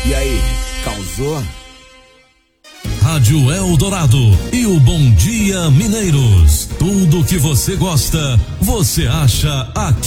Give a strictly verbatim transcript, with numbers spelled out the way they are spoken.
E aí, causou? Rádio Eldorado e o Bom Dia Mineiros. Tudo que você gosta, você acha aqui.